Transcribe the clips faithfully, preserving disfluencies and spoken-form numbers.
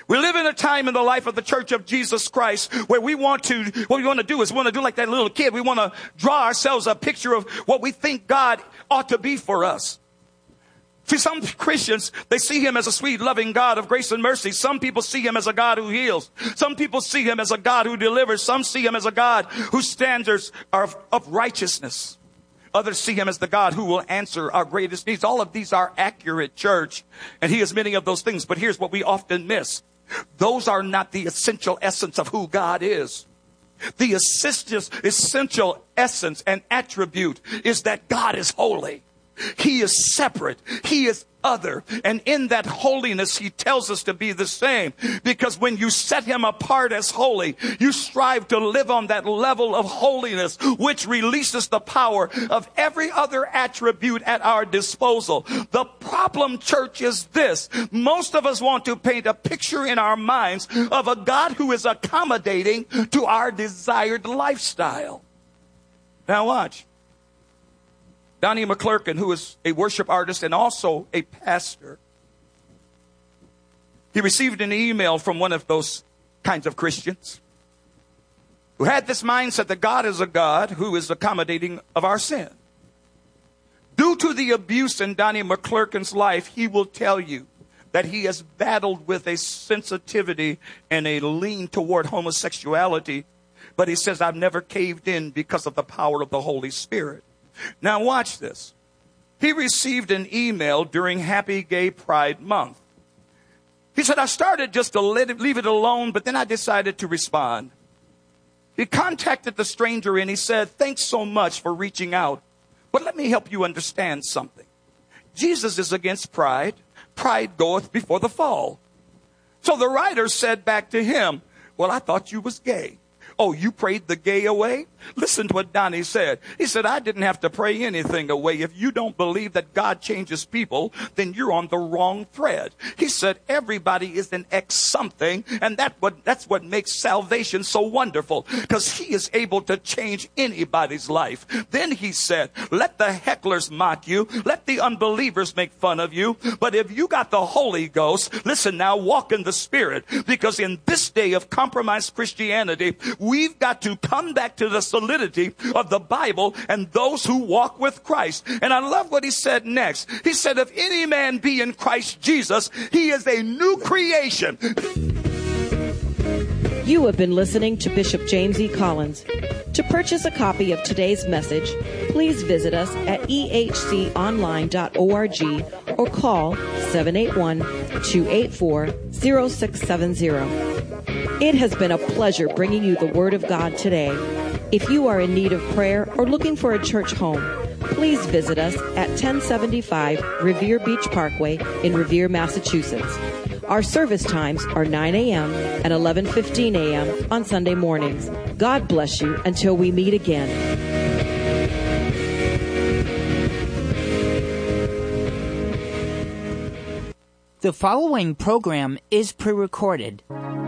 We live in a time in the life of the Church of Jesus Christ where we want to, what we want to do is we want to do like that little kid. We want to draw ourselves a picture of what we think God ought to be for us. See, some Christians, they see him as a sweet, loving God of grace and mercy. Some people see him as a God who heals. Some people see him as a God who delivers. Some see him as a God whose standards are of, of righteousness. Others see him as the God who will answer our greatest needs. All of these are accurate, church, and he is many of those things. But here's what we often miss. Those are not the essential essence of who God is. The essential essence and attribute is that God is holy. He is separate. He is other. And in that holiness, he tells us to be the same. Because when you set him apart as holy, you strive to live on that level of holiness, which releases the power of every other attribute at our disposal. The problem, church, is this. Most of us want to paint a picture in our minds of a God who is accommodating to our desired lifestyle. Now watch. Donnie McClurkin, who is a worship artist and also a pastor, he received an email from one of those kinds of Christians who had this mindset that God is a God who is accommodating of our sin. Due to the abuse in Donnie McClurkin's life, he will tell you that he has battled with a sensitivity and a lean toward homosexuality. But he says, I've never caved in because of the power of the Holy Spirit. Now watch this. He received an email during Happy Gay Pride Month. He said, I started just to let it, leave it alone, but then I decided to respond. He contacted the stranger and he said, thanks so much for reaching out. But let me help you understand something. Jesus is against pride. Pride goeth before the fall. So the writer said back to him, well, I thought you was gay. Oh, you prayed the gay away? Listen to what Donnie said. He said, I didn't have to pray anything away. If you don't believe that God changes people, then you're on the wrong thread. He said, everybody is an ex something, and that what, that's what makes salvation so wonderful, because he is able to change anybody's life. Then he said, let the hecklers mock you. Let the unbelievers make fun of you. But if you got the Holy Ghost, listen now, walk in the Spirit, because in this day of compromised Christianity, we've got to come back to the solidity of the Bible and those who walk with Christ. And I love what he said next. He said, if any man be in Christ Jesus, he is a new creation. You have been listening to Bishop James E. Collins. To purchase a copy of today's message, please visit us at e h c online dot org or call seven eight one, two eight four, zero six seven zero. It has been a pleasure bringing you the Word of God today. If you are in need of prayer or looking for a church home, please visit us at ten seventy-five Revere Beach Parkway in Revere, Massachusetts. Our service times are nine a.m. and eleven fifteen a.m. on Sunday mornings. God bless you until we meet again. The following program is pre-recorded.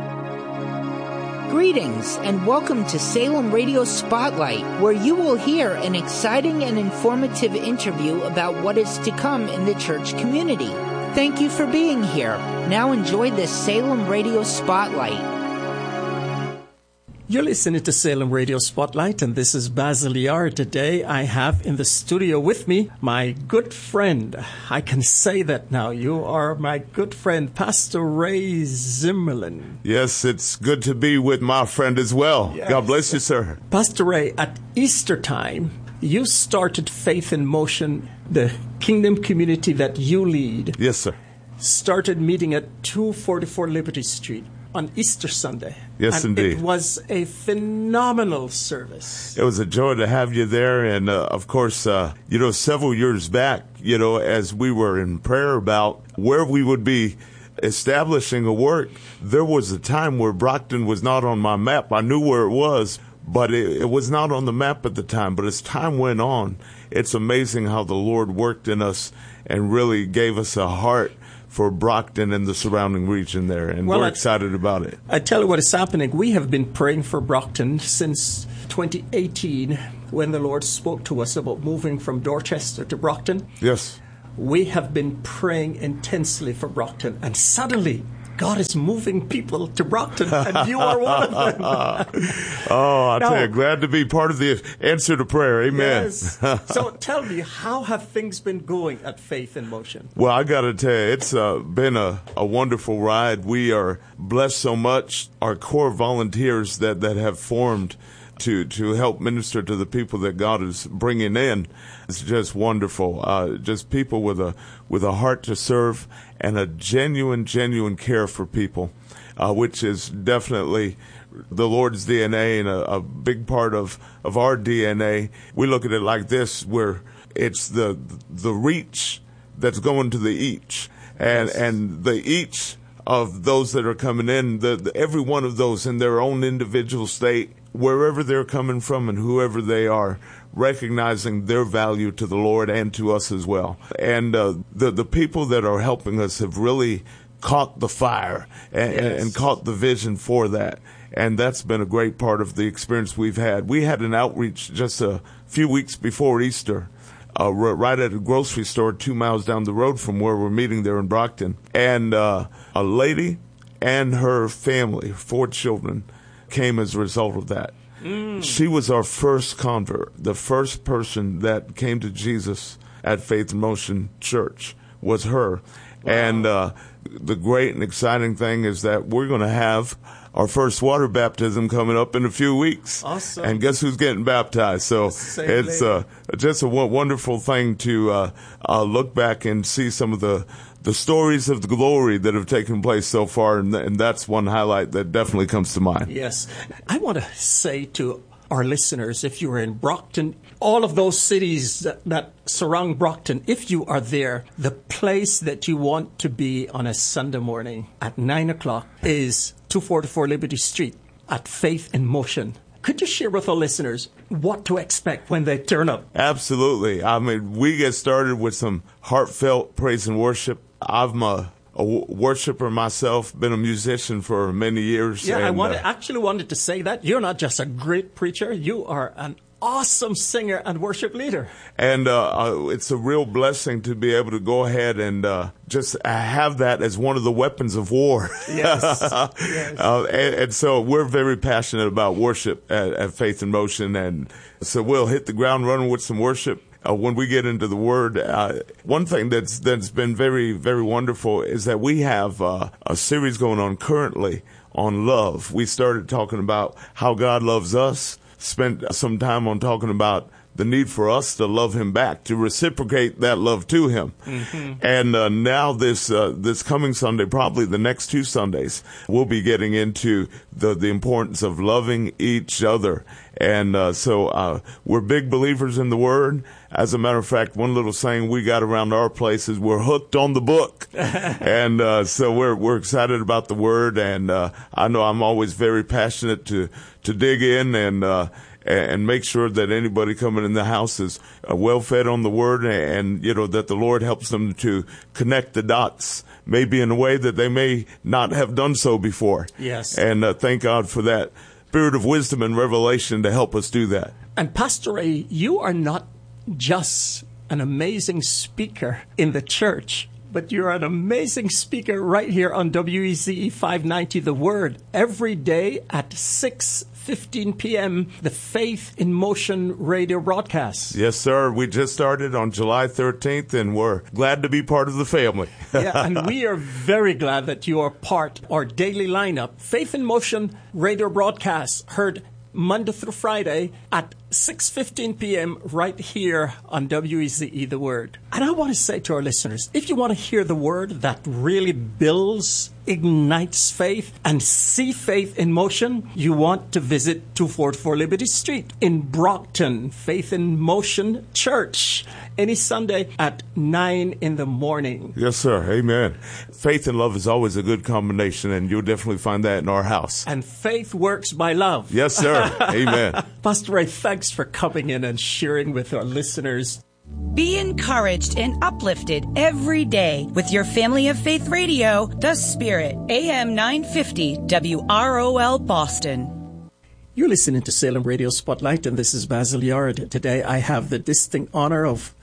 Greetings and welcome to Salem Radio Spotlight, where you will hear an exciting and informative interview about what is to come in the church community. Thank you for being here. Now enjoy this Salem Radio Spotlight. You're listening to Salem Radio Spotlight, and this is Basil Yar. Today I have in the studio with me my good friend. I can say that now. You are my good friend, Pastor Ray Zimmerman. Yes, it's good to be with my friend as well. Yes. God bless you, sir. Pastor Ray, at Easter time, you started Faith in Motion, the kingdom community that you lead. Yes, sir. Started meeting at two forty-four Liberty Street on Easter Sunday. Yes, and indeed. It was a phenomenal service. It was a joy to have you there. And, uh, of course, uh, you know, several years back, you know, as we were in prayer about where we would be establishing a work, there was a time where Brockton was not on my map. I knew where it was, but it, it was not on the map at the time. But as time went on, it's amazing how the Lord worked in us and really gave us a heart for Brockton and the surrounding region there, and well, we're I, excited about it. I tell you what is happening. We have been praying for Brockton since twenty eighteen, when the Lord spoke to us about moving from Dorchester to Brockton. Yes. We have been praying intensely for Brockton, and suddenly God is moving people to Brockton, and you are one of them. Oh, I Now, tell you, glad to be part of the answer to prayer. Amen. Yes. So tell me, how have things been going at Faith in Motion? Well, I got to tell you, it's uh, been a, a wonderful ride. We are blessed so much. Our core volunteers that, that have formed to to help minister to the people that God is bringing in, it's just wonderful. Uh, just people with a with a heart to serve and a genuine, genuine care for people, uh, which is definitely the Lord's D N A and a, a big part of, of our D N A. We look at it like this, where it's the the reach that's going to the each, and Yes. and the each of those that are coming in, the, the every one of those in their own individual state, wherever they're coming from and whoever they are, recognizing their value to the Lord and to us as well. And uh, the the people that are helping us have really caught the fire and, Yes. and, and caught the vision for that. And that's been a great part of the experience we've had. We had an outreach just a few weeks before Easter, uh, right at a grocery store two miles down the road from where we're meeting there in Brockton. And uh, a lady and her family, four children, came as a result of that. Mm. She was our first convert, the first person that came to Jesus at Faith in Motion Church was her. Wow. And uh, the great and exciting thing is that we're going to have our first water baptism coming up in a few weeks. Awesome. And guess who's getting baptized? So Same it's uh, just a w- wonderful thing to uh, uh, look back and see some of the the stories of the glory that have taken place so far, and, th- and that's one highlight that definitely comes to mind. Yes. I want to say to our listeners, if you are in Brockton, all of those cities that, that surround Brockton, if you are there, the place that you want to be on a Sunday morning at nine o'clock is two forty-four Liberty Street at Faith in Motion. Could you share with our listeners what to expect when they turn up? Absolutely. I mean, we get started with some heartfelt praise and worship. I'm a, a worshiper myself, been a musician for many years. Yeah, and, I wanted, uh, actually wanted to say that. You're not just a great preacher, you are an awesome singer and worship leader. And uh, uh, it's a real blessing to be able to go ahead and uh, just have that as one of the weapons of war. Yes. yes. Uh, and, and so we're very passionate about worship at, at Faith in Motion. And so we'll hit the ground running with some worship. Uh, when we get into the Word, uh, one thing that's that's been very, very wonderful is that we have uh, a series going on currently on love. We started talking about how God loves us, spent some time on talking about the need for us to love Him back, to reciprocate that love to Him. Mm-hmm. And uh, now this uh, this coming Sunday, probably the next two Sundays, we'll be getting into the, the importance of loving each other. And uh, so uh, we're big believers in the Word. As a matter of fact, one little saying we got around our place is we're hooked on the book. And uh, so we're we're excited about the Word. And uh, I know I'm always very passionate to, to dig in and uh, and make sure that anybody coming in the house is uh, well fed on the Word, and, you know, that the Lord helps them to connect the dots, maybe in a way that they may not have done so before. Yes. And uh, thank God for that spirit of wisdom and revelation to help us do that. And Pastor Ray, you are not just an amazing speaker in the church, but you're an amazing speaker right here on W E Z E five ninety The Word every day at six fifteen p.m., the Faith in Motion radio broadcast. Yes, sir. We just started on July thirteenth, and we're glad to be part of the family. Yeah, and we are very glad that you are part of our daily lineup. Faith in Motion radio broadcast heard Monday through Friday at six fifteen p.m. right here on W E Z E The Word. And I want to say to our listeners, if you want to hear the Word that really builds, ignites faith, and see faith in motion, you want to visit two forty-four Liberty Street in Brockton, Faith in Motion Church, any Sunday at nine in the morning. Yes, sir. Amen. Faith and love is always a good combination, and you'll definitely find that in our house. And faith works by love. Yes, sir. Amen. Pastor Ray, thanks for coming in and sharing with our listeners. Be encouraged and uplifted every day with your Family of Faith Radio, The Spirit, A M nine fifty W R O L Boston. You're listening to Salem Radio Spotlight, and this is Basil Yard. Today I have the distinct honor of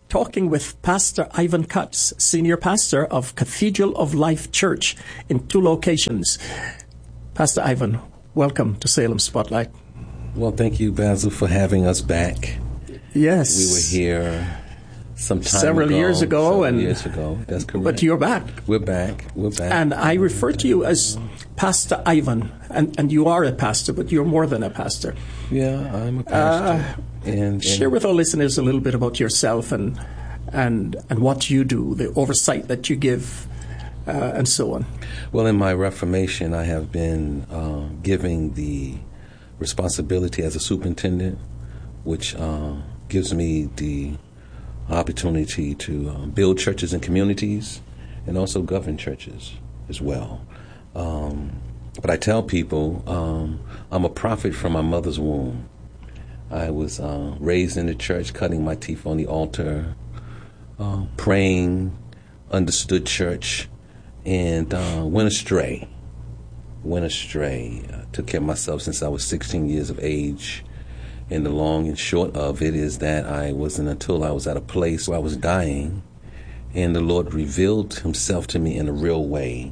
talking with Pastor Ivan Cutts, Senior Pastor of Cathedral of Life Church in two locations. Pastor Ivan, welcome to Salem Spotlight. Well, thank you, Basil, for having us back. Yes. We were here some time Several ago, years ago. Several and years ago, that's correct. But you're back. We're back. We're back. And I refer to you as Pastor Ivan, and, and you are a pastor, but you're more than a pastor. Yeah, I'm a pastor. Uh, and, and share with our listeners a little bit about yourself and and and what you do, the oversight that you give, uh, and so on. Well, in my Reformation, I have been uh, giving the responsibility as a superintendent, which uh, gives me the opportunity to uh, build churches and communities and also govern churches as well. Um, but I tell people um, I'm a prophet from my mother's womb. I was uh, raised in the church, cutting my teeth on the altar, uh, praying, understood church, and uh, went astray. Went astray. I took care of myself since I was sixteen years of age. And the long and short of it is that I wasn't until I was at a place where I was dying, and the Lord revealed himself to me in a real way.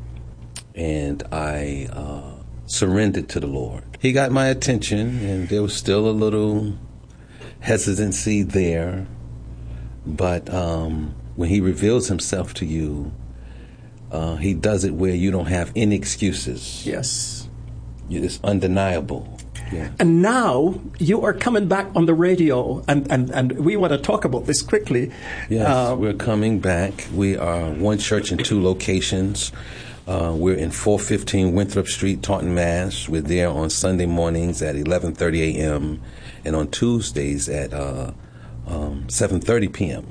And I uh, surrendered to the Lord. He got my attention, and there was still a little hesitancy there. But um, when he reveals himself to you, uh, he does it where you don't have any excuses. Yes. It's undeniable. Yeah. And now you are coming back on the radio, and, and, and we want to talk about this quickly. Yes, uh, we're coming back. We are one church in two locations. Uh, we're in four fifteen Winthrop Street, Taunton, Mass. We're there on Sunday mornings at eleven thirty a.m. and on Tuesdays at uh, um, seven thirty p.m.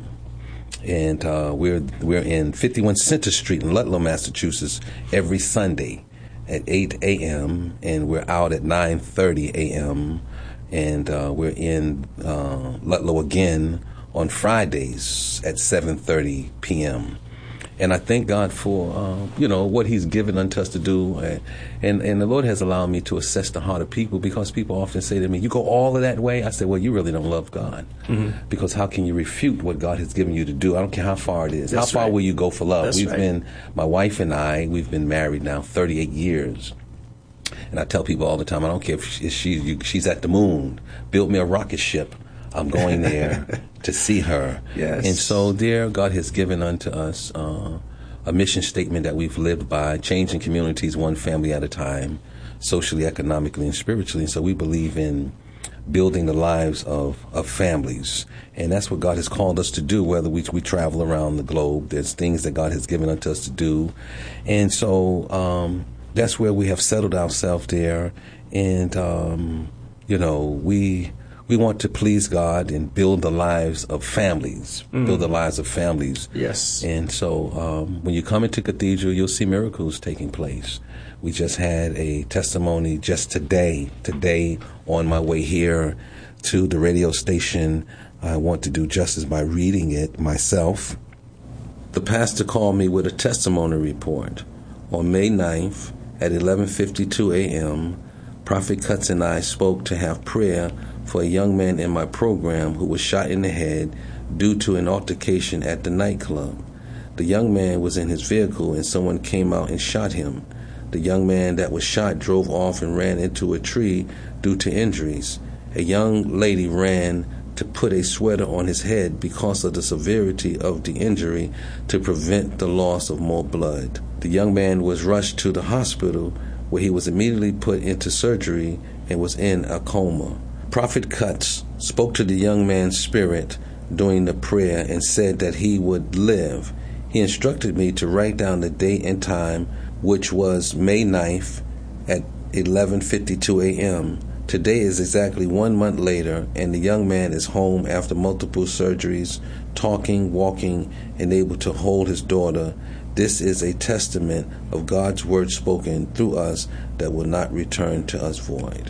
And uh, we're we're in fifty-one Center Street in Ludlow, Massachusetts, every Sunday at eight a.m. and we're out at nine thirty a.m. and uh, we're in uh, Ludlow again on Fridays at seven thirty p.m. And I thank God for, uh, you know, what he's given unto us to do. Uh, and, and the Lord has allowed me to assess the heart of people, because people often say to me, you go all of that way? I say, well, you really don't love God. Mm-hmm. Because how can you refute what God has given you to do? I don't care how far it is. That's how far right. will you go for love? That's we've right. been, my wife and I, we've been married now thirty-eight years. And I tell people all the time, I don't care if she, she, you, she's at the moon. Build me a rocket ship. I'm going there to see her. Yes. And so there, God has given unto us uh, a mission statement that we've lived by, changing communities one family at a time, socially, economically, and spiritually. And so we believe in building the lives of, of families. And that's what God has called us to do, whether we, we travel around the globe. There's things that God has given unto us to do. And so um, that's where we have settled ourselves there. And, um, you know, we... We want to please God and build the lives of families, mm. build the lives of families. Yes. And so um, when you come into Cathedral, you'll see miracles taking place. We just had a testimony just today, today on my way here to the radio station. I want to do justice by reading it myself. The pastor called me with a testimony report. On May ninth at eleven fifty-two a.m., Prophet Cutts and I spoke to have prayer for a young man in my program who was shot in the head due to an altercation at the nightclub. The young man was in his vehicle and someone came out and shot him. The young man that was shot drove off and ran into a tree due to injuries. A young lady ran to put a sweater on his head because of the severity of the injury to prevent the loss of more blood. The young man was rushed to the hospital where he was immediately put into surgery and was in a coma. Prophet Cutts spoke to the young man's spirit during the prayer and said that he would live. He instructed me to write down the date and time, which was May ninth at eleven fifty-two a.m. Today is exactly one month later, and the young man is home after multiple surgeries, talking, walking, and able to hold his daughter. This is a testament of God's word spoken through us that will not return to us void.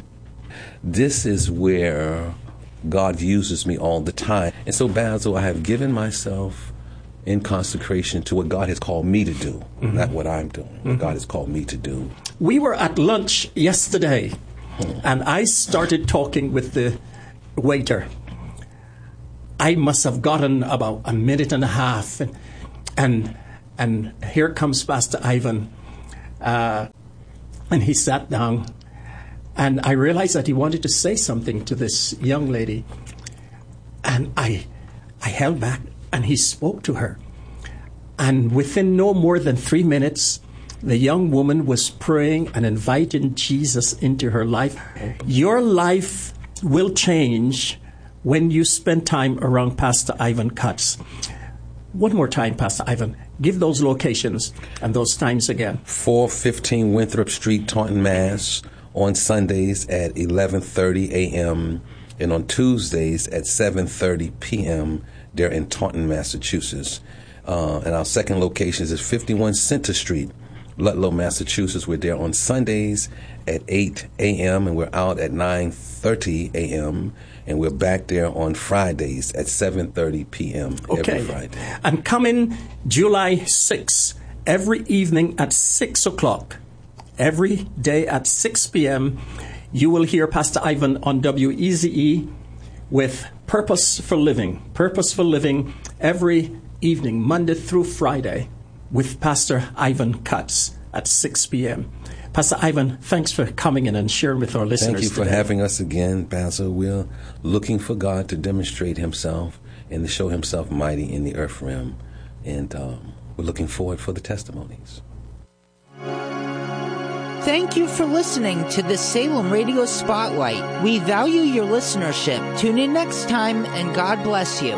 This is where God uses me all the time. And so, Basil, I have given myself in consecration to what God has called me to do, mm-hmm. not what I'm doing, what mm-hmm. God has called me to do. We were at lunch yesterday, hmm. and I started talking with the waiter. I must have gotten about a minute and a half, and and, and here comes Pastor Ivan, uh, and he sat down, and I realized that he wanted to say something to this young lady, and I, I held back, and he spoke to her, and within no more than three minutes, the young woman was praying and inviting Jesus into her life. Your life will change when you spend time around Pastor Ivan Cutts. One more time, Pastor Ivan, give those locations and those times again. four fifteen Winthrop Street, Taunton, Mass. On Sundays at eleven thirty a.m. and on Tuesdays at seven thirty p.m. there in Taunton, Massachusetts. Uh, and our second location is fifty-one Center Street, Ludlow, Massachusetts. We're there on Sundays at eight a.m. and we're out at nine thirty a.m. and we're back there on Fridays at seven thirty p.m. Okay. every Friday. And coming July sixth, every evening at six o'clock, every day at six p.m., you will hear Pastor Ivan on W E Z E with Purpose for Living. Purpose for Living every evening, Monday through Friday, with Pastor Ivan Cutts at six p.m. Pastor Ivan, thanks for coming in and sharing with our listeners Thank you for today. having us again, Basil. We're looking for God to demonstrate himself and to show himself mighty in the earth realm. And um, we're looking forward for the testimonies. Thank you for listening to the Salem Radio Spotlight. We value your listenership. Tune in next time, and God bless you.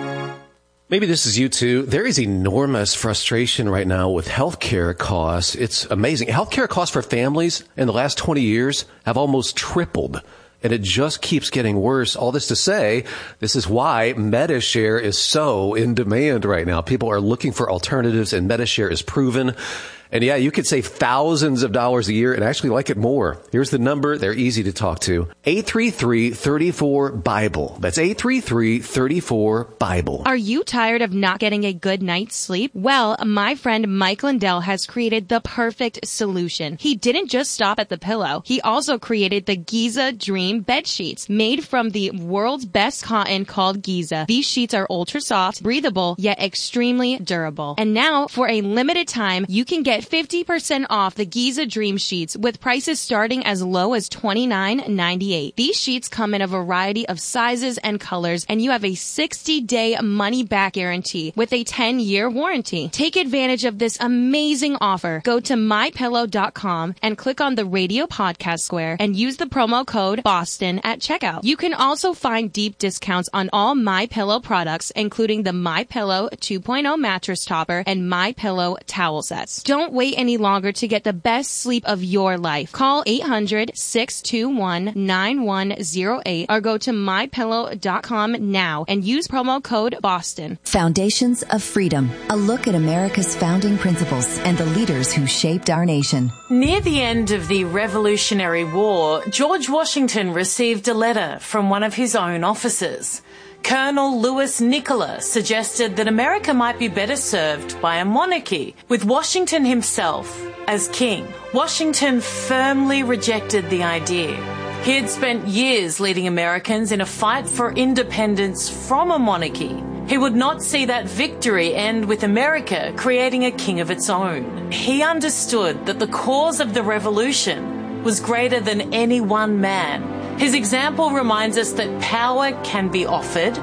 Maybe this is you too. There is enormous frustration right now with healthcare costs. It's amazing. Healthcare costs for families in the last twenty years have almost tripled. And it just keeps getting worse. All this to say, this is why MediShare is so in demand right now. People are looking for alternatives, and MediShare is proven. And yeah, you could save thousands of dollars a year and actually like it more. Here's the number. They're easy to talk to. eight three three, three four, BIBLE. That's eight three three, three four, BIBLE. Are you tired of not getting a good night's sleep? Well, my friend Mike Lindell has created the perfect solution. He didn't just stop at the pillow. He also created the Giza Dream bed sheets, made from the world's best cotton called Giza. These sheets are ultra soft, breathable, yet extremely durable. And now, for a limited time, you can get fifty percent off the Giza Dream sheets with prices starting as low as twenty-nine ninety-eight. These sheets come in a variety of sizes and colors, and you have a sixty day money-back guarantee with a ten year warranty. Take advantage of this amazing offer. Go to my pillow dot com and click on the radio podcast square and use the promo code BOSTON at checkout. You can also find deep discounts on all MyPillow products, including the MyPillow two point oh mattress topper and MyPillow towel sets. Don't wait any longer to get the best sleep of your life. Call eight hundred, six two one, nine one zero eight or go to my pillow dot com now and use promo code BOSTON. Foundations of Freedom, a look at America's founding principles and the leaders who shaped our nation. Near the end of the Revolutionary War, George Washington received a letter from one of his own officers. Colonel Louis Nicola suggested that America might be better served by a monarchy, with Washington himself as king. Washington firmly rejected the idea. He had spent years leading Americans in a fight for independence from a monarchy. He would not see that victory end with America creating a king of its own. He understood that the cause of the revolution was greater than any one man. His example reminds us that power can be offered,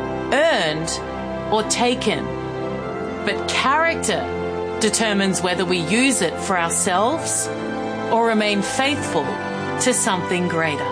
earned, or taken. But character determines whether we use it for ourselves or remain faithful to something greater.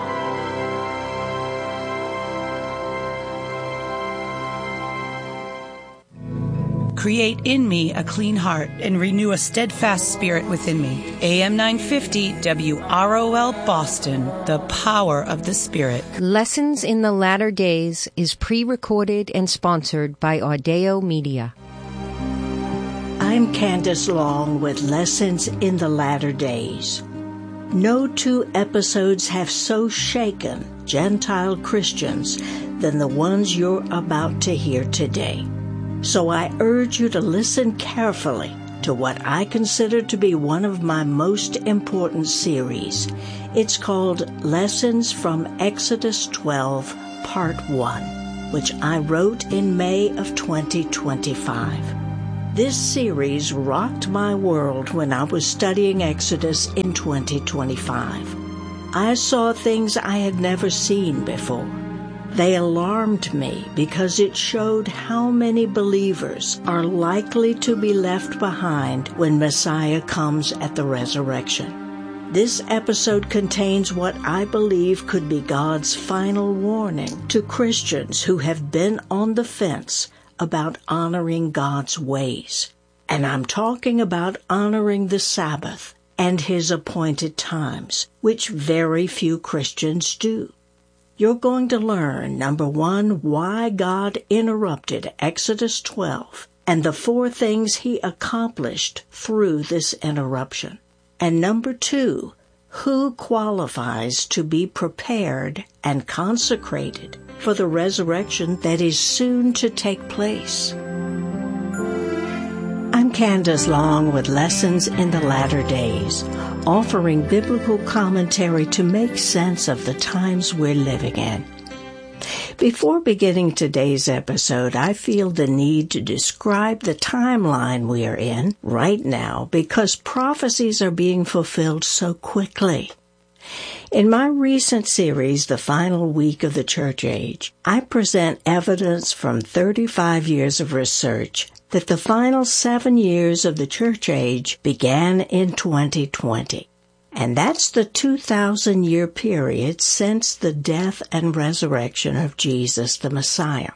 Create in me a clean heart and renew a steadfast spirit within me. A M nine fifty W R O L Boston, the power of the Spirit. Lessons in the Latter Days is pre-recorded and sponsored by Ardeo Media. I'm Candace Long with Lessons in the Latter Days. No two episodes have so shaken Gentile Christians than the ones you're about to hear today. So I urge you to listen carefully to what I consider to be one of my most important series. It's called Lessons from Exodus twelve, Part one. which I wrote in May of twenty twenty-five. This series rocked my world when I was studying Exodus in twenty twenty-five. I saw things I had never seen before. They alarmed me because it showed how many believers are likely to be left behind when Messiah comes at the resurrection. This episode contains what I believe could be God's final warning to Christians who have been on the fence about honoring God's ways. And I'm talking about honoring the Sabbath and His appointed times, which very few Christians do. You're going to learn, number one, why God interrupted Exodus twelve and the four things He accomplished through this interruption. And number two, who qualifies to be prepared and consecrated for the resurrection that is soon to take place. I'm Candace Long with Lessons in the Latter Days, offering biblical commentary to make sense of the times we're living in. Before beginning today's episode, I feel the need to describe the timeline we are in right now because prophecies are being fulfilled so quickly. In my recent series, The Final Week of the Church Age, I present evidence from thirty-five years of research that the final seven years of the Church Age began in twenty twenty. And that's the two thousand year period since the death and resurrection of Jesus the Messiah.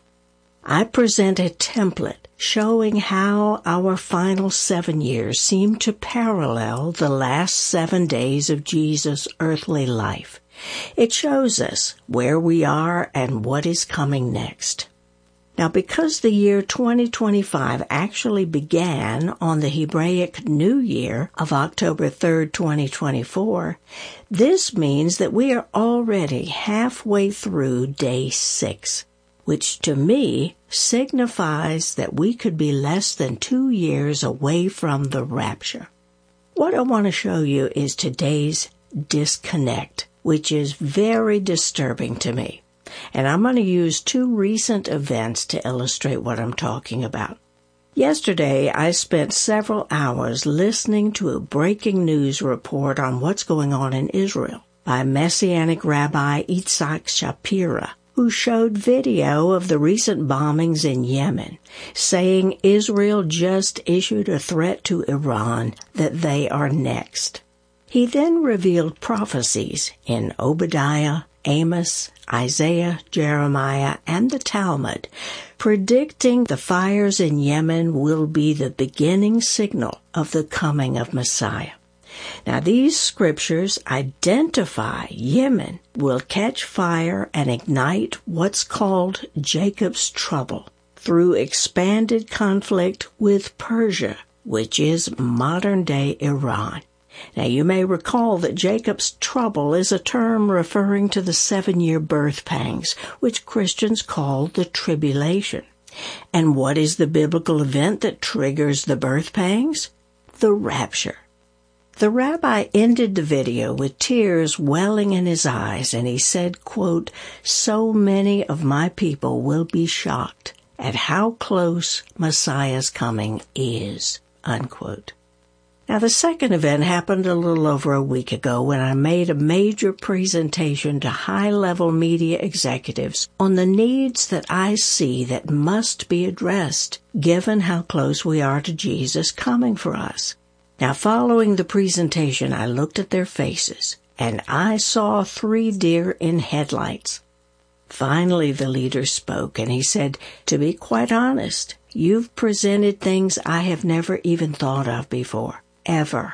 I present a template showing how our final seven years seem to parallel the last seven days of Jesus' earthly life. It shows us where we are and what is coming next. Now, because the year twenty twenty-five actually began on the Hebraic New Year of October third, twenty twenty-four, this means that we are already halfway through day six, which to me signifies that we could be less than two years away from the rapture. What I want to show you is today's disconnect, which is very disturbing to me. And I'm going to use two recent events to illustrate what I'm talking about. Yesterday, I spent several hours listening to a breaking news report on what's going on in Israel by Messianic Rabbi Itzhak Shapira, who showed video of the recent bombings in Yemen, saying Israel just issued a threat to Iran that they are next. He then revealed prophecies in Obadiah, Amos, Isaiah, Jeremiah, and the Talmud, predicting the fires in Yemen will be the beginning signal of the coming of Messiah. Now, these scriptures identify Yemen will catch fire and ignite what's called Jacob's trouble through expanded conflict with Persia, which is modern-day Iran. Now, you may recall that Jacob's trouble is a term referring to the seven-year birth pangs, which Christians call the tribulation. And what is the biblical event that triggers the birth pangs? The rapture. The rabbi ended the video with tears welling in his eyes, and he said, quote, "So many of my people will be shocked at how close Messiah's coming is," unquote. Now, the second event happened a little over a week ago when I made a major presentation to high-level media executives on the needs that I see that must be addressed, given how close we are to Jesus coming for us. Now, following the presentation, I looked at their faces, and I saw three deer in headlights. Finally, the leader spoke, and he said, "To be quite honest, you've presented things I have never even thought of before. Ever."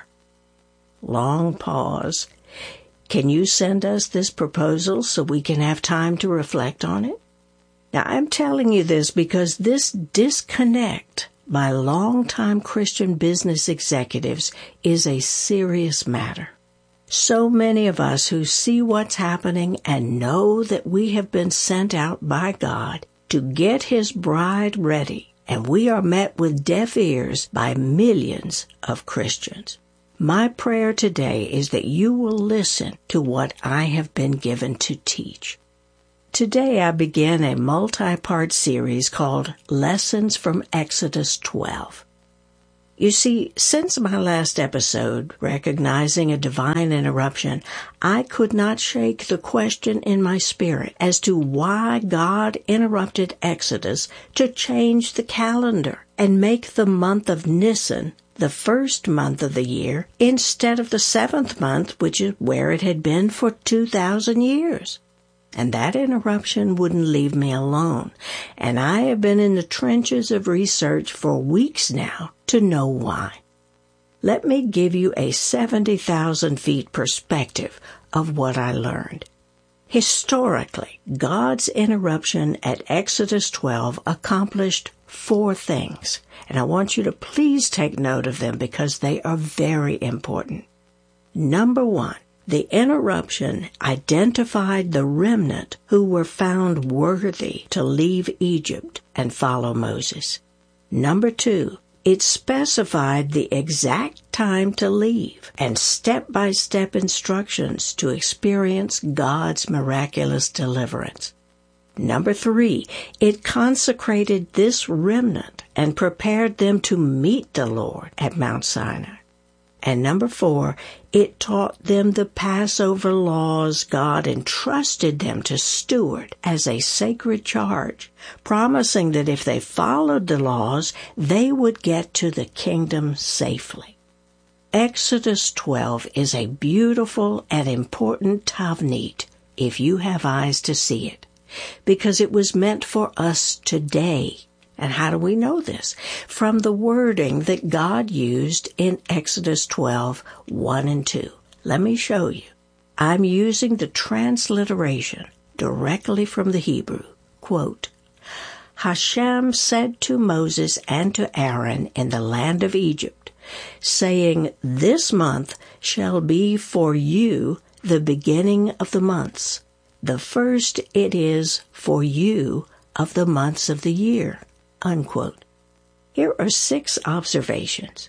Long pause. "Can you send us this proposal so we can have time to reflect on it?" Now, I'm telling you this because this disconnect by longtime Christian business executives is a serious matter. So many of us who see what's happening and know that we have been sent out by God to get His bride ready, and we are met with deaf ears by millions of Christians. My prayer today is that you will listen to what I have been given to teach. Today I begin a multi-part series called Lessons from Exodus twelve. You see, since my last episode, recognizing a divine interruption, I could not shake the question in my spirit as to why God interrupted Exodus to change the calendar and make the month of Nisan the first month of the year instead of the seventh month, which is where it had been for two thousand years. And that interruption wouldn't leave me alone, and I have been in the trenches of research for weeks now to know why. Let me give you a seventy thousand feet perspective of what I learned. Historically, God's interruption at Exodus twelve accomplished four things, and I want you to please take note of them because they are very important. Number one, the interruption identified the remnant who were found worthy to leave Egypt and follow Moses. Number two, it specified the exact time to leave and step-by-step instructions to experience God's miraculous deliverance. Number three, it consecrated this remnant and prepared them to meet the Lord at Mount Sinai. And number four, it taught them the Passover laws God entrusted them to steward as a sacred charge, promising that if they followed the laws, they would get to the kingdom safely. Exodus twelve is a beautiful and important tavnit, if you have eyes to see it, because it was meant for us today. And how do we know this? From the wording that God used in Exodus twelve, one and two. Let me show you. I'm using the transliteration directly from the Hebrew. Quote, Hashem said to Moses and to Aaron in the land of Egypt, saying, This month shall be for you the beginning of the months. The first it is for you of the months of the year. Unquote. Here are six observations.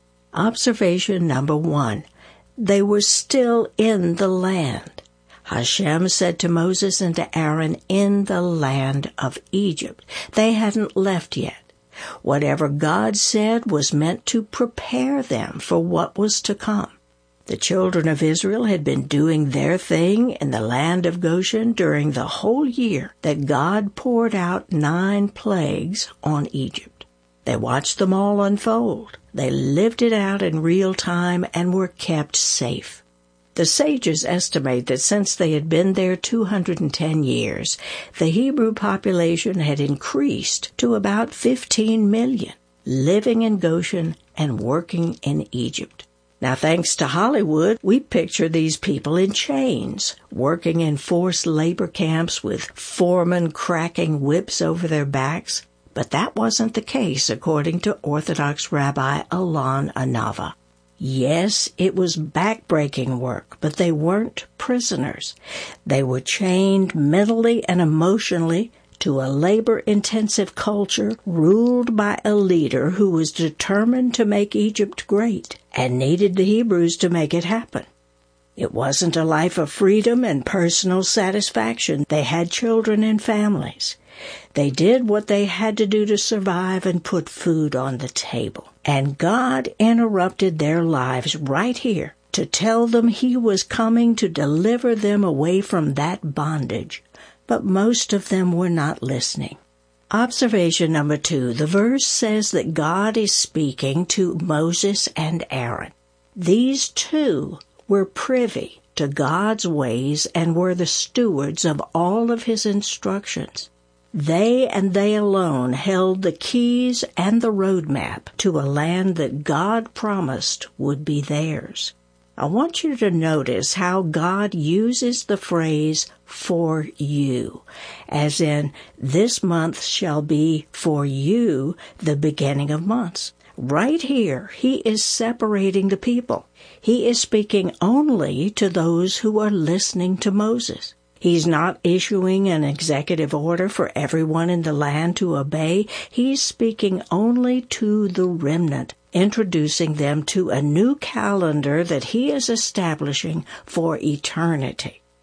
Observation number one, they were still in the land. Hashem said to Moses and to Aaron, in the land of Egypt. They hadn't left yet. Whatever God said was meant to prepare them for what was to come. The children of Israel had been doing their thing in the land of Goshen during the whole year that God poured out nine plagues on Egypt. They watched them all unfold. They lived it out in real time and were kept safe. The sages estimate that since they had been there two hundred ten years, the Hebrew population had increased to about fifteen million, living in Goshen and working in Egypt. Now, thanks to Hollywood, we picture these people in chains, working in forced labor camps with foremen cracking whips over their backs. But that wasn't the case, according to Orthodox Rabbi Alon Anava. Yes, it was backbreaking work, but they weren't prisoners. They were chained mentally and emotionally to a labor-intensive culture ruled by a leader who was determined to make Egypt great and needed the Hebrews to make it happen. It wasn't a life of freedom and personal satisfaction. They had children and families. They did what they had to do to survive and put food on the table. And God interrupted their lives right here to tell them He was coming to deliver them away from that bondage. But most of them were not listening. Observation number two, the verse says that God is speaking to Moses and Aaron. These two were privy to God's ways and were the stewards of all of His instructions. They and they alone held the keys and the roadmap to a land that God promised would be theirs. I want you to notice how God uses the phrase, for you, as in, this month shall be for you the beginning of months. Right here, He is separating the people. He is speaking only to those who are listening to Moses. He's not issuing an executive order for everyone in the land to obey. He's speaking only to the remnant, introducing them to a new calendar that He is establishing for eternity.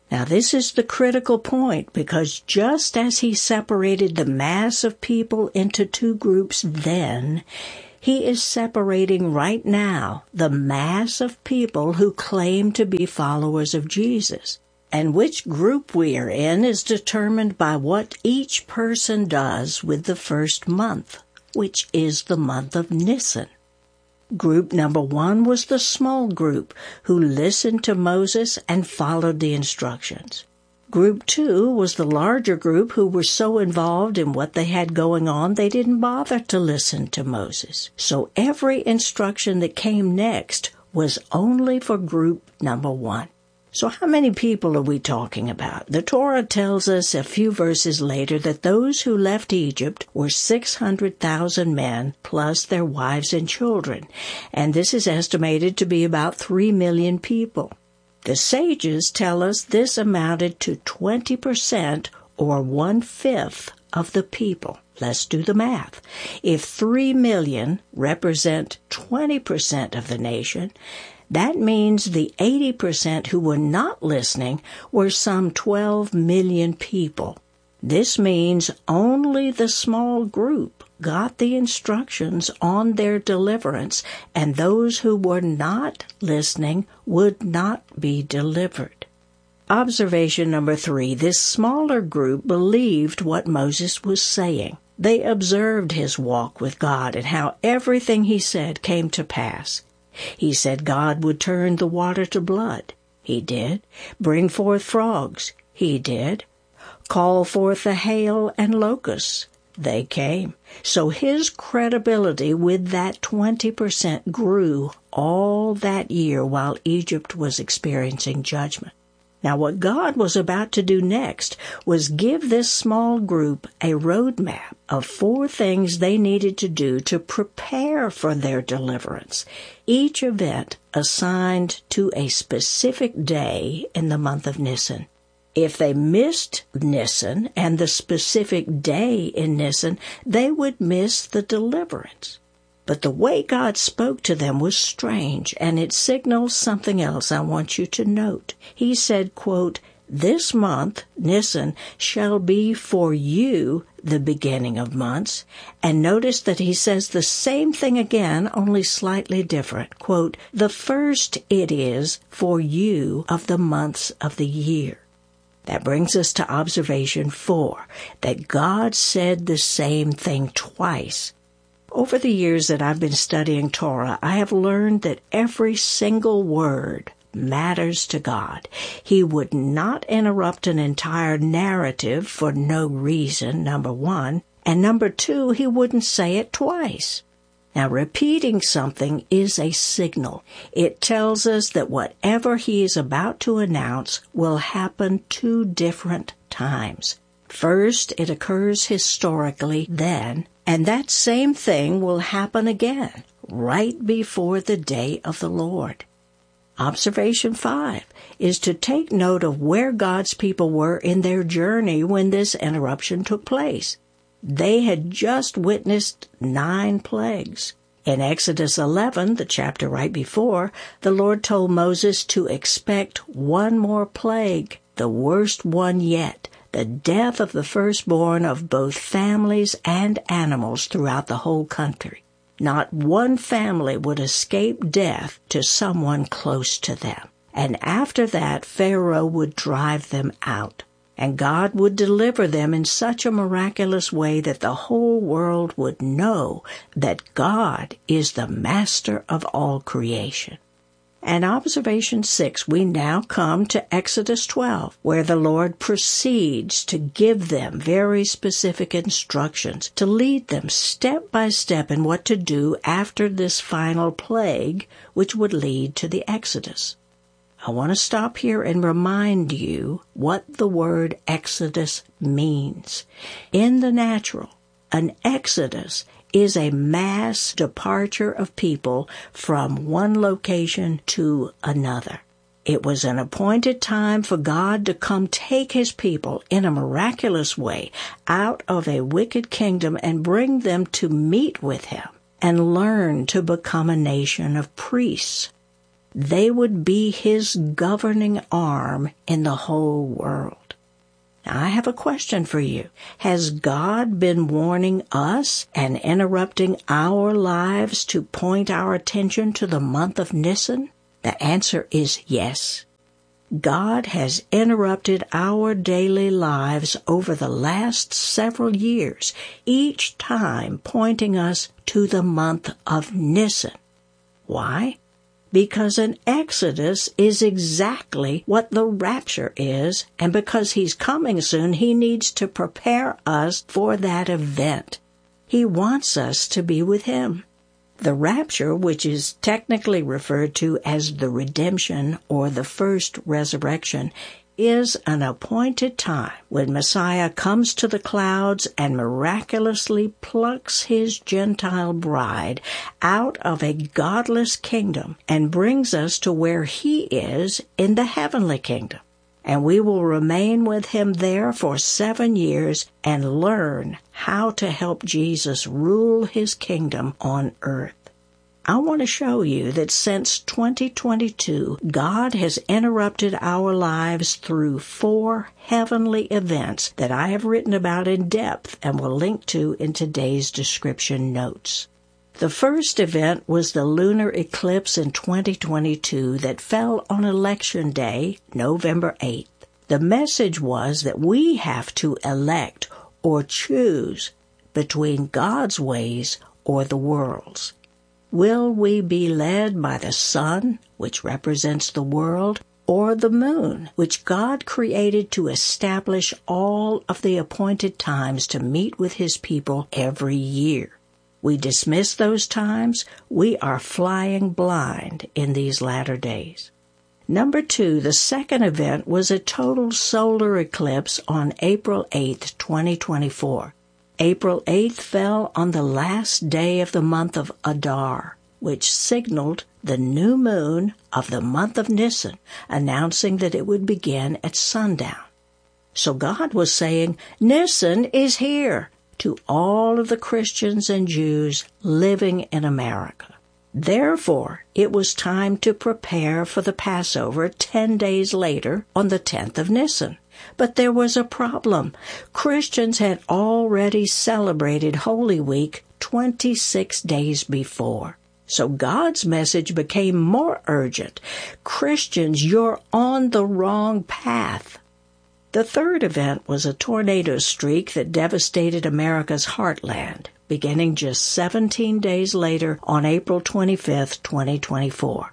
Now, this is the critical point, because just as he separated the mass of people into two groups then, he is separating right now the mass of people who claim to be followers of Jesus. And which group we are in is determined by what each person does with the first month, which is the month of Nisan. Group number one was the small group who listened to Moses and followed the instructions. Group two was the larger group who were so involved in what they had going on they didn't bother to listen to Moses. So every instruction that came next was only for group number one. So how many people are we talking about? The Torah tells us a few verses later that those who left Egypt were six hundred thousand men plus their wives and children, and this is estimated to be about three million people. The sages tell us this amounted to twenty percent or one-fifth of the people. Let's do the math. If three million represent twenty percent of the nation, that means the eighty percent who were not listening were some twelve million people. This means only the small group got the instructions on their deliverance, and those who were not listening would not be delivered. Observation number three, this smaller group believed what Moses was saying. They observed his walk with God and how everything he said came to pass. He said God would turn the water to blood. He did. Bring forth frogs. He did. Call forth the hail and locusts. They came. So his credibility with that twenty percent grew all that year while Egypt was experiencing judgment. Now, what God was about to do next was give this small group a roadmap of four things they needed to do to prepare for their deliverance, each event assigned to a specific day in the month of Nisan. If they missed Nisan and the specific day in Nisan, they would miss the deliverance. But the way God spoke to them was strange, and it signals something else I want you to note. He said, quote, "This month, Nisan, shall be for you the beginning of months." And notice that he says the same thing again, only slightly different. Quote, "The first it is for you of the months of the year." That brings us to observation four, that God said the same thing twice. Over the years that I've been studying Torah, I have learned that every single word matters to God. He would not interrupt an entire narrative for no reason, number one, and number two, he wouldn't say it twice. Now, repeating something is a signal. It tells us that whatever he is about to announce will happen two different times. First, it occurs historically then, and that same thing will happen again, right before the day of the Lord. Observation five is to take note of where God's people were in their journey when this interruption took place. They had just witnessed nine plagues. In Exodus eleven, the chapter right before, the Lord told Moses to expect one more plague, the worst one yet, the death of the firstborn of both families and animals throughout the whole country. Not one family would escape death to someone close to them. And after that, Pharaoh would drive them out. And God would deliver them in such a miraculous way that the whole world would know that God is the master of all creation. And observation six, we now come to Exodus twelve, where the Lord proceeds to give them very specific instructions to lead them step by step in what to do after this final plague, which would lead to the Exodus. I want to stop here and remind you what the word Exodus means. In the natural, an Exodus is a mass departure of people from one location to another. It was an appointed time for God to come take his people in a miraculous way out of a wicked kingdom and bring them to meet with him and learn to become a nation of priests. They would be his governing arm in the whole world. Now, I have a question for you. Has God been warning us and interrupting our lives to point our attention to the month of Nisan? The answer is yes. God has interrupted our daily lives over the last several years, each time pointing us to the month of Nisan. Why? Because an exodus is exactly what the rapture is, and because he's coming soon, he needs to prepare us for that event. He wants us to be with him. The rapture, which is technically referred to as the redemption or the first resurrection, is an appointed time when Messiah comes to the clouds and miraculously plucks his Gentile bride out of a godless kingdom and brings us to where he is in the heavenly kingdom. And we will remain with him there for seven years and learn how to help Jesus rule his kingdom on earth. I want to show you that since twenty twenty-two, God has interrupted our lives through four heavenly events that I have written about in depth and will link to in today's description notes. The first event was the lunar eclipse in twenty twenty-two that fell on Election Day, November eighth. The message was that we have to elect or choose between God's ways or the world's. Will we be led by the sun, which represents the world, or the moon, which God created to establish all of the appointed times to meet with his people every year? We dismiss those times. We are flying blind in these latter days. Number two, the second event was a total solar eclipse on April eighth, twenty twenty-four. April eighth fell on the last day of the month of Adar, which signaled the new moon of the month of Nisan, announcing that it would begin at sundown. So God was saying, Nisan is here to all of the Christians and Jews living in America. Therefore, it was time to prepare for the Passover ten days later on the tenth of Nisan. But there was a problem. Christians had already celebrated Holy Week twenty-six days before. So God's message became more urgent. Christians, you're on the wrong path. The third event was a tornado streak that devastated America's heartland, beginning just seventeen days later on April twenty-fifth, twenty twenty-four.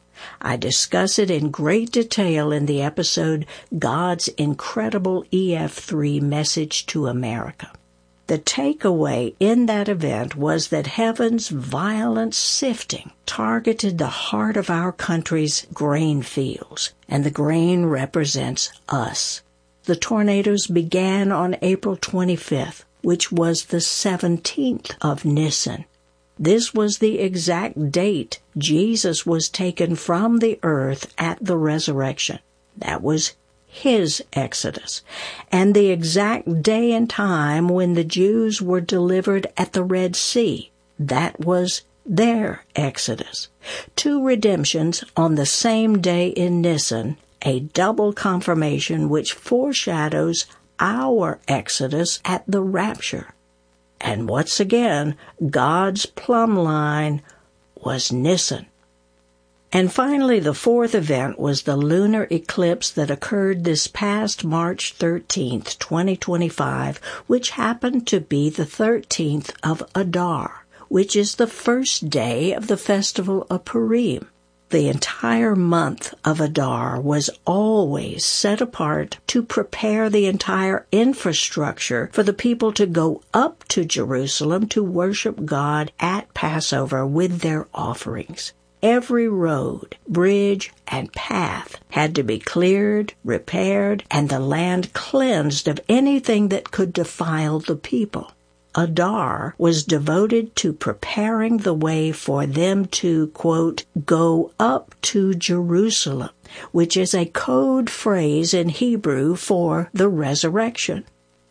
I discuss it in great detail in the episode God's Incredible E F three Message to America. The takeaway in that event was that heaven's violent sifting targeted the heart of our country's grain fields, and the grain represents us. The tornadoes began on April twenty-fifth, which was the seventeenth of Nisan. This was the exact date Jesus was taken from the earth at the resurrection. That was his exodus, and the exact day and time when the Jews were delivered at the Red Sea. That was their exodus. Two redemptions on the same day in Nisan, a double confirmation which foreshadows our exodus at the rapture. And once again, God's plumb line was Nisan. And finally, the fourth event was the lunar eclipse that occurred this past March thirteenth, twenty twenty-five, which happened to be the thirteenth of Adar, which is the first day of the festival of Purim. The entire month of Adar was always set apart to prepare the entire infrastructure for the people to go up to Jerusalem to worship God at Passover with their offerings. Every road, bridge, and path had to be cleared, repaired, and the land cleansed of anything that could defile the people. Adar was devoted to preparing the way for them to, quote, go up to Jerusalem, which is a code phrase in Hebrew for the resurrection.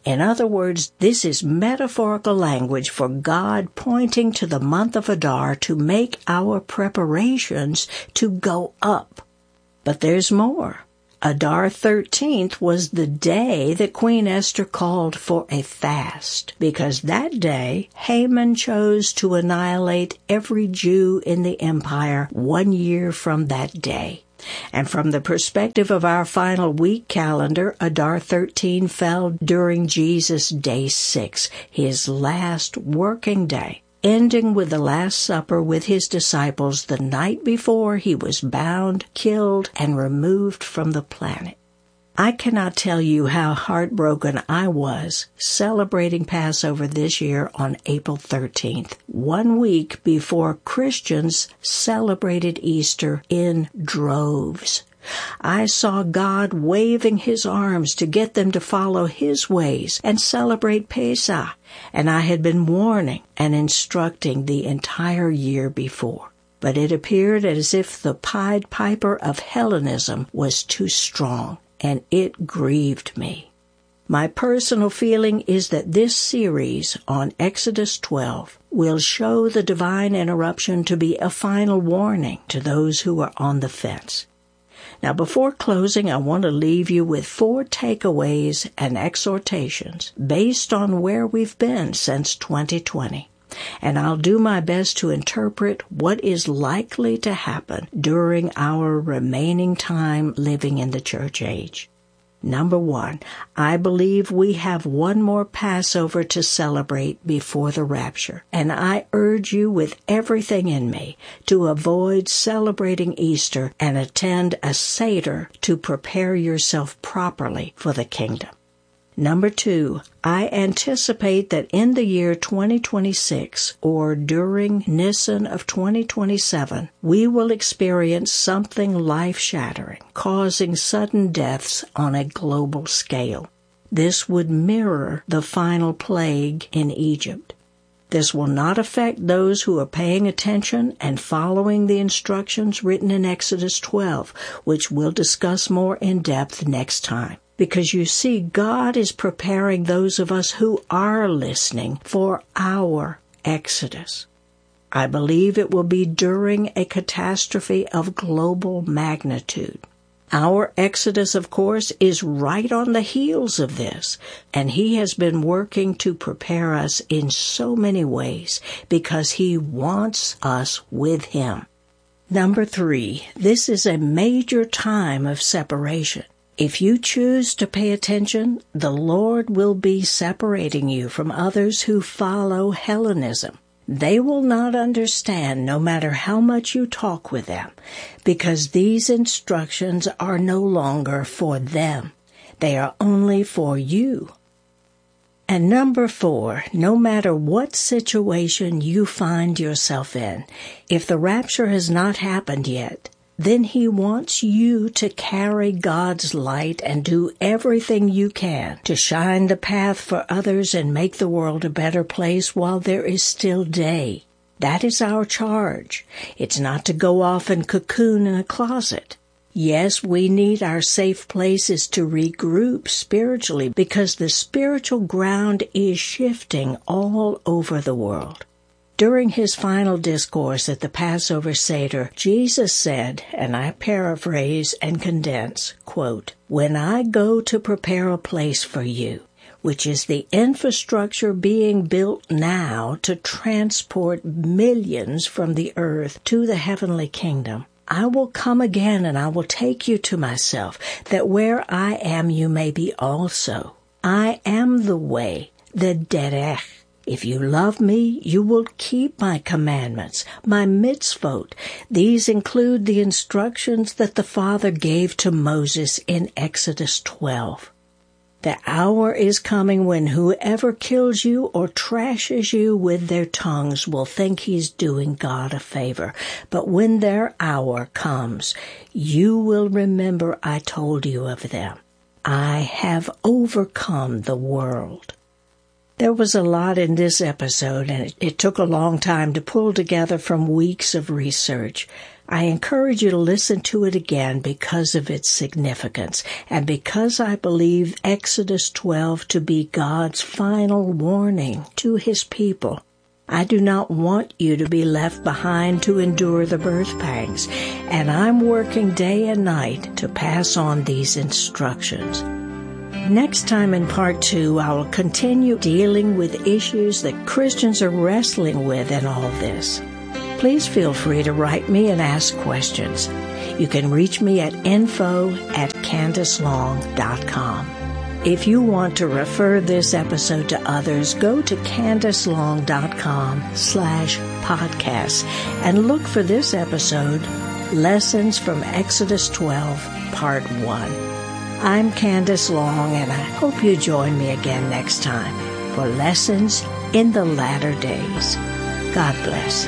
In other words, this is metaphorical language for God pointing to the month of Adar to make our preparations to go up. But there's more. Adar thirteenth was the day that Queen Esther called for a fast, because that day Haman chose to annihilate every Jew in the empire one year from that day. And from the perspective of our final week calendar, Adar thirteen fell during Jesus' day six, his last working day, ending with the Last Supper with his disciples the night before he was bound, killed, and removed from the planet. I cannot tell you how heartbroken I was celebrating Passover this year on April thirteenth, one week before Christians celebrated Easter in droves. I saw God waving his arms to get them to follow his ways and celebrate Pesach, and I had been warning and instructing the entire year before. But it appeared as if the Pied Piper of Hellenism was too strong, and it grieved me. My personal feeling is that this series on Exodus twelve will show the divine interruption to be a final warning to those who are on the fence. Now, before closing, I want to leave you with four takeaways and exhortations based on where we've been since twenty twenty. And I'll do my best to interpret what is likely to happen during our remaining time living in the church age. Number one, I believe we have one more Passover to celebrate before the rapture, and I urge you with everything in me to avoid celebrating Easter and attend a Seder to prepare yourself properly for the kingdom. Number two, I anticipate that in the year twenty twenty-six, or during Nisan of twenty twenty-seven, we will experience something life-shattering, causing sudden deaths on a global scale. This would mirror the final plague in Egypt. This will not affect those who are paying attention and following the instructions written in Exodus twelve, which we'll discuss more in depth next time. Because you see, God is preparing those of us who are listening for our Exodus. I believe it will be during a catastrophe of global magnitude. Our Exodus, of course, is right on the heels of this, and he has been working to prepare us in so many ways because he wants us with him. Number three, this is a major time of separation. If you choose to pay attention, the Lord will be separating you from others who follow Hellenism. They will not understand no matter how much you talk with them, because these instructions are no longer for them. They are only for you. And number four, no matter what situation you find yourself in, if the rapture has not happened yet, then he wants you to carry God's light and do everything you can to shine the path for others and make the world a better place while there is still day. That is our charge. It's not to go off and cocoon in a closet. Yes, we need our safe places to regroup spiritually because the spiritual ground is shifting all over the world. During his final discourse at the Passover Seder, Jesus said, and I paraphrase and condense, quote, "When I go to prepare a place for you," which is the infrastructure being built now to transport millions from the earth to the heavenly kingdom, "I will come again and I will take you to myself, that where I am you may be also. I am the way, the derech. If you love me, you will keep my commandments, my mitzvot." These include the instructions that the Father gave to Moses in Exodus twelve. The hour is coming when whoever kills you or trashes you with their tongues will think he's doing God a favor. But when their hour comes, you will remember I told you of them. I have overcome the world. There was a lot in this episode, and it, it took a long time to pull together from weeks of research. I encourage you to listen to it again because of its significance and because I believe Exodus twelve to be God's final warning to His people. I do not want you to be left behind to endure the birth pangs, and I'm working day and night to pass on these instructions. Next time in part two, I will continue dealing with issues that Christians are wrestling with in all this. Please feel free to write me and ask questions. You can reach me at info at candace long dot com. If you want to refer this episode to others, go to candace long dot com slash podcasts and look for this episode, Lessons from Exodus twelve, Part one. I'm Candace Long, and I hope you join me again next time for Lessons in the Latter Days. God bless.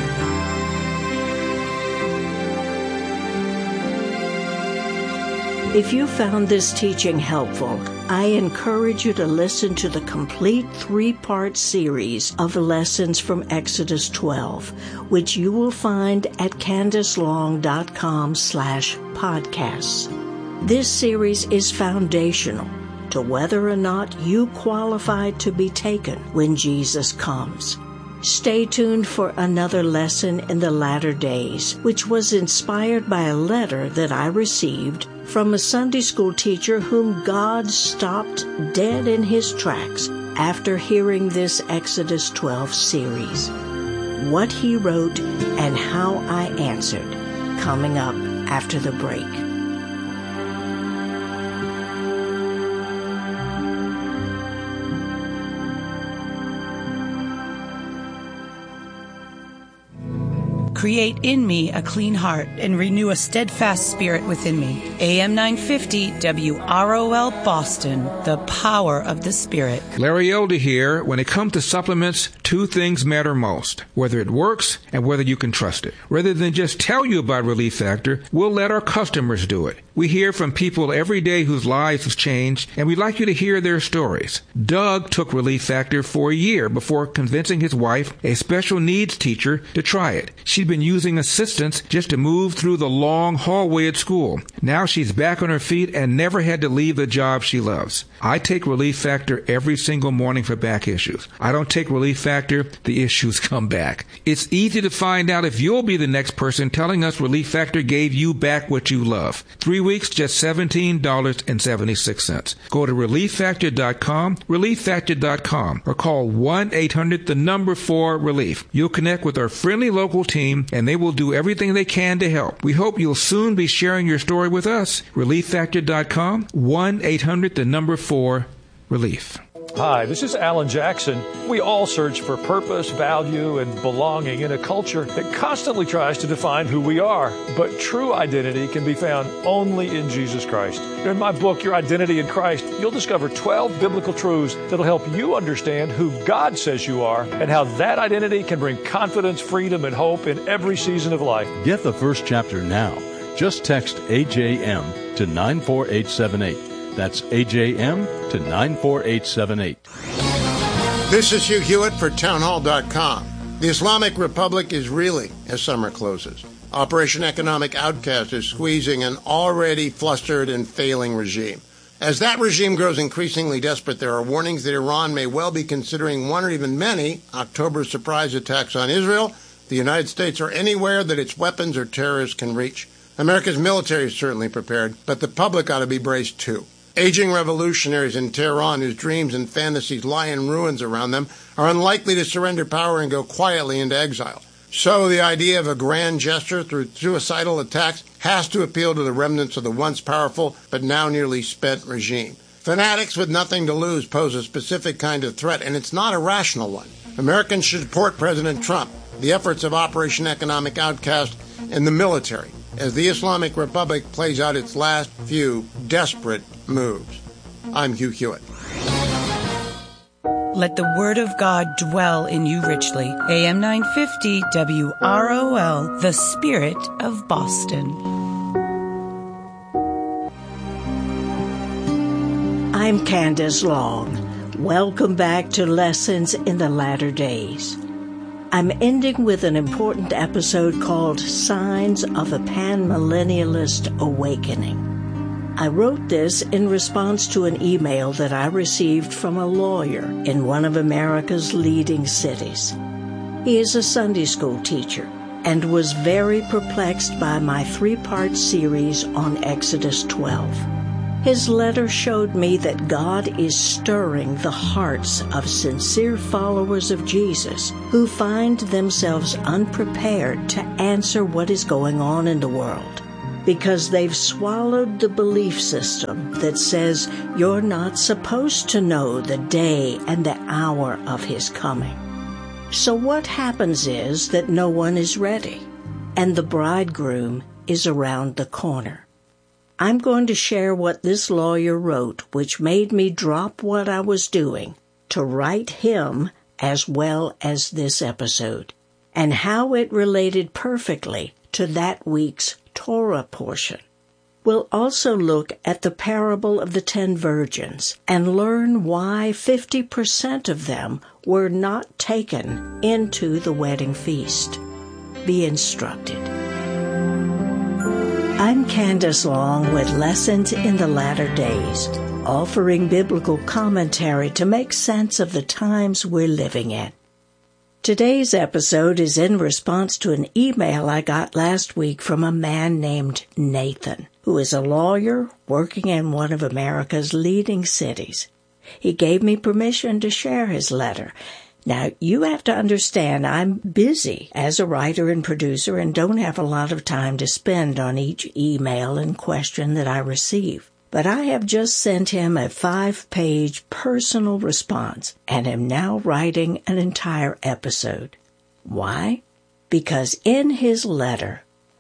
If you found this teaching helpful, I encourage you to listen to the complete three-part series of lessons from Exodus twelve, which you will find at candace long dot com slash podcasts. This series is foundational to whether or not you qualify to be taken when Jesus comes. Stay tuned for another lesson in the latter days, which was inspired by a letter that I received from a Sunday school teacher whom God stopped dead in his tracks after hearing this Exodus twelve series. What he wrote and how I answered, coming up after the break. Create in me a clean heart and renew a steadfast spirit within me. A M nine fifty W R O L Boston, the power of the Spirit. Larry Elder here. When it comes to supplements, two things matter most: whether it works and whether you can trust it. Rather than just tell you about Relief Factor, we'll let our customers do it. We hear from people every day whose lives have changed, and we'd like you to hear their stories. Doug took Relief Factor for a year before convincing his wife, a special needs teacher, to try it. She'd been using assistance just to move through the long hallway at school. Now she's back on her feet and never had to leave the job she loves. I take Relief Factor every single morning for back issues. I don't take Relief Factor, the issues come back. It's easy to find out if you'll be the next person telling us Relief Factor gave you back what you love. Three weeks, just seventeen dollars and seventy-six cents. Go to relief factor dot com, relief factor dot com, or call one eight hundred the number four relief. You'll connect with our friendly local team, and they will do everything they can to help. We hope you'll soon be sharing your story with us. relief factor dot com, one eight hundred the number four relief. Hi, this is Alan Jackson. We all search for purpose, value, and belonging in a culture that constantly tries to define who we are. But true identity can be found only in Jesus Christ. In my book, Your Identity in Christ, you'll discover twelve biblical truths that'll help you understand who God says you are and how that identity can bring confidence, freedom, and hope in every season of life. Get the first chapter now. Just text A J M to nine four eight seven eight. That's A J M to nine four eight seven eight. This is Hugh Hewitt for townhall dot com. The Islamic Republic is reeling as summer closes. Operation Economic Outcast is squeezing an already flustered and failing regime. As that regime grows increasingly desperate, there are warnings that Iran may well be considering one or even many October surprise attacks on Israel, the United States, or anywhere that its weapons or terrorists can reach. America's military is certainly prepared, but the public ought to be braced too. Aging revolutionaries in Tehran whose dreams and fantasies lie in ruins around them are unlikely to surrender power and go quietly into exile. So the idea of a grand gesture through suicidal attacks has to appeal to the remnants of the once powerful but now nearly spent regime. Fanatics with nothing to lose pose a specific kind of threat, and it's not a rational one. Americans should support President Trump, the efforts of Operation Economic Outcast, and the military as the Islamic Republic plays out its last few desperate moves. I'm Hugh Hewitt. Let the word of God dwell in you richly. A M nine fifty W R O L, the Spirit of Boston. I'm Candace Long. Welcome back to Lessons in the Latter Days. I'm ending with an important episode called Signs of a Panmillennialist Awakening. I wrote this in response to an email that I received from a lawyer in one of America's leading cities. He is a Sunday school teacher and was very perplexed by my three-part series on Exodus twelve. His letter showed me that God is stirring the hearts of sincere followers of Jesus who find themselves unprepared to answer what is going on in the world, because they've swallowed the belief system that says you're not supposed to know the day and the hour of His coming. So what happens is that no one is ready, and the bridegroom is around the corner. I'm going to share what this lawyer wrote, which made me drop what I was doing to write him as well as this episode, and how it related perfectly to that week's Torah portion. We'll also look at the parable of the ten virgins and learn why fifty percent of them were not taken into the wedding feast. Be instructed. I'm Candace Long with Lessons in the Latter Days, offering biblical commentary to make sense of the times we're living in. Today's episode is in response to an email I got last week from a man named Nathan, who is a lawyer working in one of America's leading cities. He gave me permission to share his letter. Now, you have to understand I'm busy as a writer and producer and don't have a lot of time to spend on each email and question that I receive. But I have just sent him a five-page personal response and am now writing an entire episode. Why? Because in his letter,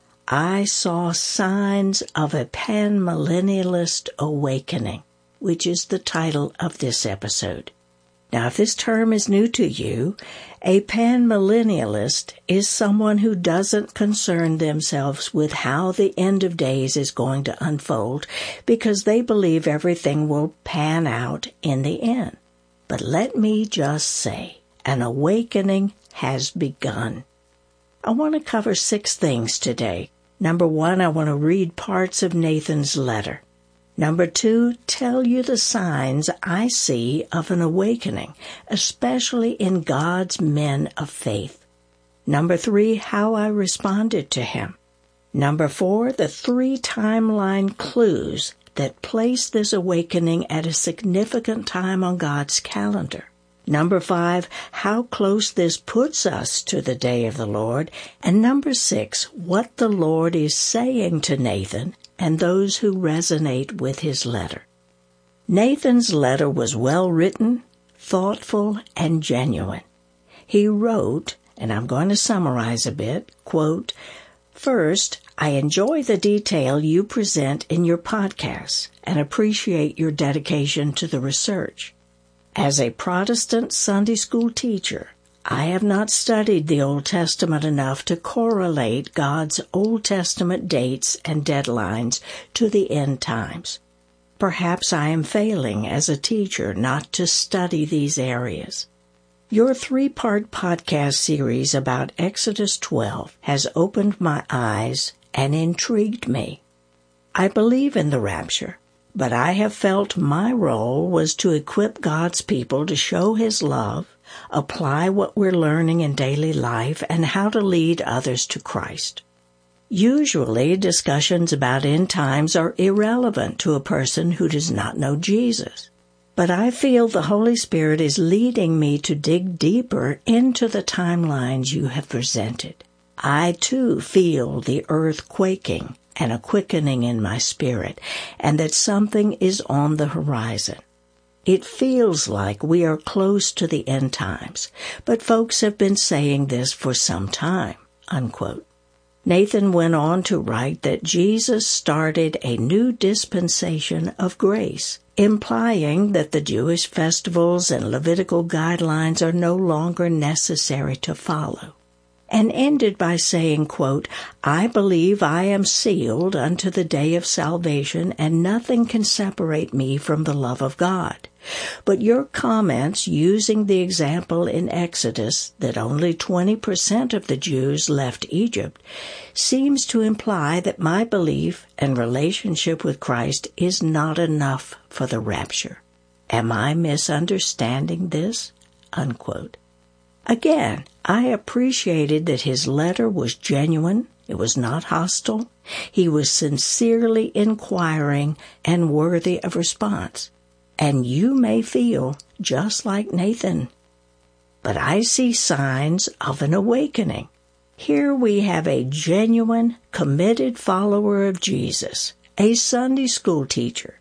I saw signs of a panmillennialist awakening, which is the title of this episode. Now, if this term is new to you, a panmillennialist is someone who doesn't concern themselves with how the end of days is going to unfold because they believe everything will pan out in the end. But let me just say, an awakening has begun. I want to cover six things today. Number one, I want to read parts of Nathan's letter. Number two, tell you the signs I see of an awakening, especially in God's men of faith. Number three, how I responded to him. Number four, the three timeline clues that place this awakening at a significant time on God's calendar. Number five, how close this puts us to the day of the Lord. And number six, what the Lord is saying to Nathan and those who resonate with his letter. Nathan's letter was well written, thoughtful, and genuine. He wrote, and I'm going to summarize a bit, quote, "First, I enjoy the detail you present in your podcasts and appreciate your dedication to the research. As a Protestant Sunday school teacher, I have not studied the Old Testament enough to correlate God's Old Testament dates and deadlines to the end times. Perhaps I am failing as a teacher not to study these areas. Your three-part podcast series about Exodus twelve has opened my eyes and intrigued me. I believe in the rapture, but I have felt my role was to equip God's people to show His love, apply what we're learning in daily life, and how to lead others to Christ. Usually, discussions about end times are irrelevant to a person who does not know Jesus. But I feel the Holy Spirit is leading me to dig deeper into the timelines you have presented. I, too, feel the earth quaking and a quickening in my spirit, and that something is on the horizon. It feels like we are close to the end times, but folks have been saying this for some time," unquote. Nathan went on to write that Jesus started a new dispensation of grace, implying that the Jewish festivals and Levitical guidelines are no longer necessary to follow, and ended by saying, quote, "I believe I am sealed unto the day of salvation, and nothing can separate me from the love of God, But your comments using the example in Exodus that only twenty percent of the Jews left Egypt seems to imply that my belief and relationship with Christ is not enough for the rapture. Am I misunderstanding this? Unquote. Again, I appreciated that his letter was genuine. It was not hostile. He was sincerely inquiring and worthy of response. And you may feel just like Nathan. But I see signs of an awakening. Here we have a genuine, committed follower of Jesus, a Sunday school teacher,